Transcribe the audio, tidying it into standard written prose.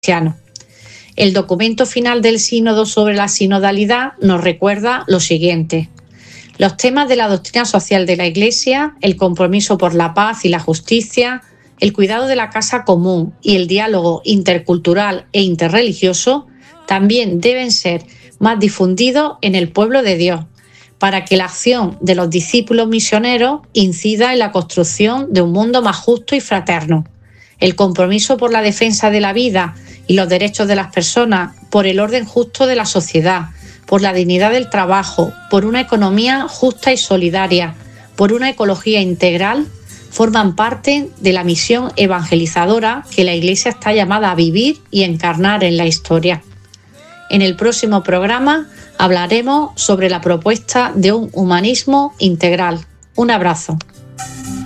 cristianos. El documento final del Sínodo sobre la sinodalidad nos recuerda lo siguiente: los temas de la doctrina social de la Iglesia, el compromiso por la paz y la justicia, el cuidado de la casa común y el diálogo intercultural e interreligioso también deben ser más difundidos en el pueblo de Dios, para que la acción de los discípulos misioneros incida en la construcción de un mundo más justo y fraterno. El compromiso por la defensa de la vida y los derechos de las personas, por el orden justo de la sociedad, por la dignidad del trabajo, por una economía justa y solidaria, por una ecología integral, forman parte de la misión evangelizadora que la Iglesia está llamada a vivir y encarnar en la historia. En el próximo programa hablaremos sobre la propuesta de un humanismo integral. Un abrazo.